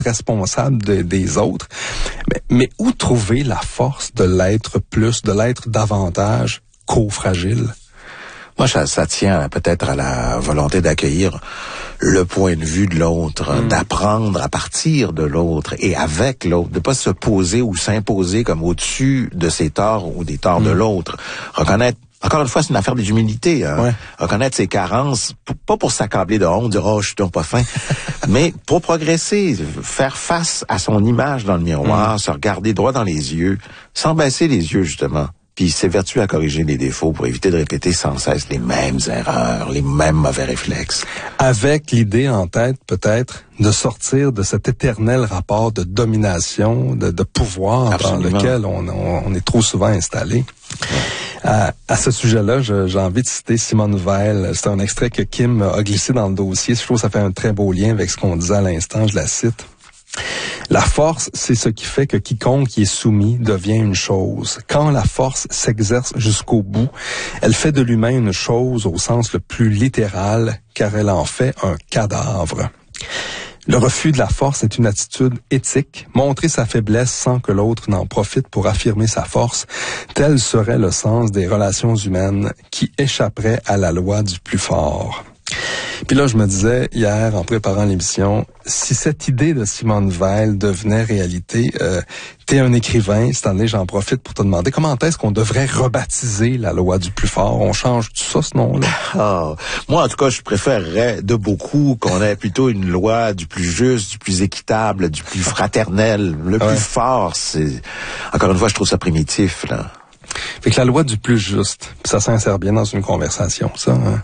responsable des autres. Mais où trouver la force de l'être plus, de l'être davantage qu'au fragile? Moi, ça tient peut-être à la volonté d'accueillir le point de vue de l'autre, d'apprendre à partir de l'autre et avec l'autre, de pas se poser ou s'imposer comme au-dessus de ses torts ou des torts de l'autre. Reconnaître, encore une fois, c'est une affaire d'humilité. Hein? Ouais. Reconnaître ses carences, pas pour s'accabler de honte, dire « Oh, je suis donc pas fin », mais pour progresser, faire face à son image dans le miroir, se regarder droit dans les yeux, sans baisser les yeux, justement. Puis s'évertuer à corriger les défauts pour éviter de répéter sans cesse les mêmes erreurs, les mêmes mauvais réflexes. Avec l'idée en tête, peut-être, de sortir de cet éternel rapport de domination, de pouvoir Absolument. dans lequel on est trop souvent installé. À ce sujet-là, j'ai envie de citer Simone Veil. C'est un extrait que Kim a glissé dans le dossier. Je trouve que ça fait un très beau lien avec ce qu'on disait à l'instant. Je la cite. La force, c'est ce qui fait que quiconque y est soumis devient une chose. Quand la force s'exerce jusqu'au bout, elle fait de l'humain une chose au sens le plus littéral, car elle en fait un cadavre. Le refus de la force est une attitude éthique. Montrer sa faiblesse sans que l'autre n'en profite pour affirmer sa force, tel serait le sens des relations humaines qui échapperaient à la loi du plus fort. Puis là, je me disais, hier, en préparant l'émission, si cette idée de Simone Veil devenait réalité, t'es un écrivain, cette année, j'en profite pour te demander comment est-ce qu'on devrait rebaptiser la loi du plus fort? On change tout ça, ce nom-là? Ah, moi, en tout cas, je préférerais de beaucoup qu'on ait plutôt une loi du plus juste, du plus équitable, du plus fraternel. Le plus fort, c'est... Encore une fois, je trouve ça primitif, là. Fait que la loi du plus juste, ça s'insère bien dans une conversation, ça, hein?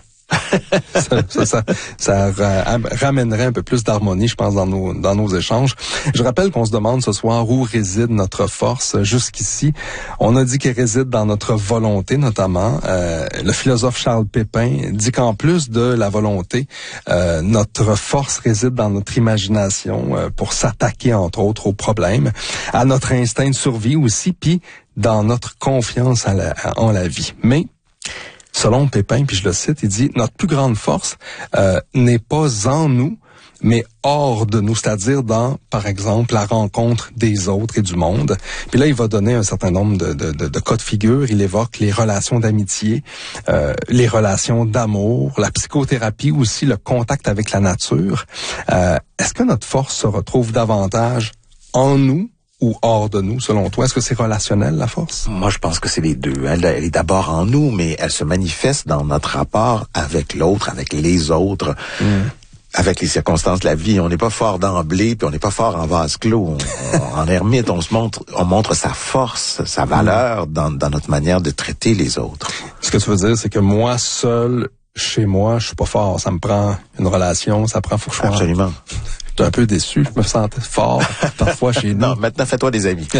ça ramènerait un peu plus d'harmonie, je pense, dans nos échanges. Je rappelle qu'on se demande ce soir où réside notre force. Jusqu'ici, on a dit qu'elle réside dans notre volonté, notamment. Le philosophe Charles Pépin dit qu'en plus de la volonté, notre force réside dans notre imagination pour s'attaquer, entre autres, aux problèmes, à notre instinct de survie aussi, puis dans notre confiance en la vie. Mais selon Pépin, puis je le cite, il dit « Notre plus grande force n'est pas en nous, mais hors de nous, c'est-à-dire dans, par exemple, la rencontre des autres et du monde. » Puis là, il va donner un certain nombre de cas de figure. Il évoque les relations d'amitié, les relations d'amour, la psychothérapie aussi, le contact avec la nature. Est-ce que notre force se retrouve davantage en nous ou hors de nous, selon toi? Est-ce que c'est relationnel, la force? Moi, je pense que c'est les deux. Elle est d'abord en nous, mais elle se manifeste dans notre rapport avec l'autre, avec les autres, avec les circonstances de la vie. On n'est pas fort d'emblée, puis on n'est pas fort en vase clos. En ermite, on montre sa force, sa valeur dans notre manière de traiter les autres. Ce que tu veux dire, c'est que moi, seul, chez moi, je suis pas fort. Ça me prend une relation, ça prend, faut que je sois... Absolument. J'étais un peu déçu, je me sentais fort parfois chez nous. Non, maintenant fais-toi des amis.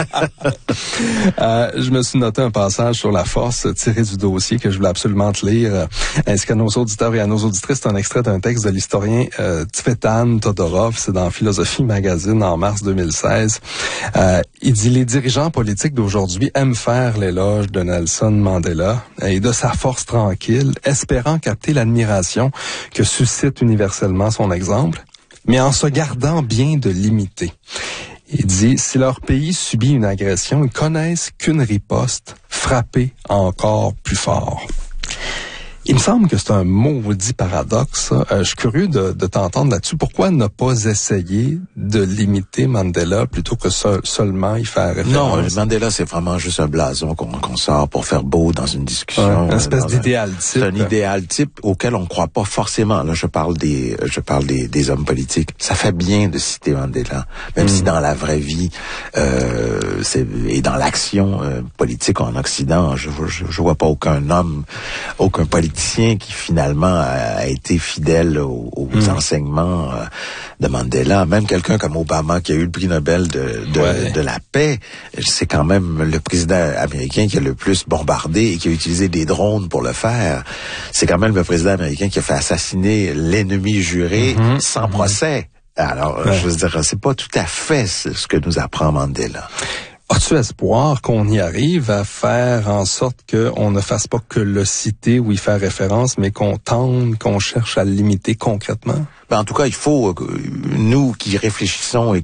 Je me suis noté un passage sur la force tiré du dossier que je voulais absolument te lire, ainsi qu'à nos auditeurs et à nos auditrices. C'est un extrait d'un texte de l'historien Tsvetan Todorov, c'est dans Philosophie Magazine en mars 2016. Il dit « Les dirigeants politiques d'aujourd'hui aiment faire l'éloge de Nelson Mandela et de sa force tranquille, espérant capter l'admiration que suscite universellement son exemple, mais en se gardant bien de limiter. » Il dit, si leur pays subit une agression, ils connaissent qu'une riposte, frapper encore plus fort. Il me semble que c'est un maudit paradoxe, ça. Je suis curieux de t'entendre là-dessus. Pourquoi ne pas essayer de limiter Mandela plutôt que seulement y faire référence? Non, Mandela, c'est vraiment juste un blason qu'on sort pour faire beau dans une discussion. Une espèce d'idéal type. C'est un idéal type auquel on ne croit pas forcément. Là, je parle des hommes politiques. Ça fait bien de citer Mandela, même si dans la vraie vie et dans l'action politique en Occident, je vois pas aucun homme, aucun politicien qui finalement a été fidèle aux enseignements de Mandela. Même quelqu'un comme Obama qui a eu le prix Nobel de la paix, c'est quand même le président américain qui a le plus bombardé et qui a utilisé des drones pour le faire. C'est quand même le président américain qui a fait assassiner l'ennemi juré sans procès. Alors, je veux dire, c'est pas tout à fait ce que nous apprend Mandela. As-tu espoir qu'on y arrive à faire en sorte qu'on ne fasse pas que le citer ou y faire référence, mais qu'on tente, qu'on cherche à le limiter concrètement? En tout cas, il faut, nous qui réfléchissons et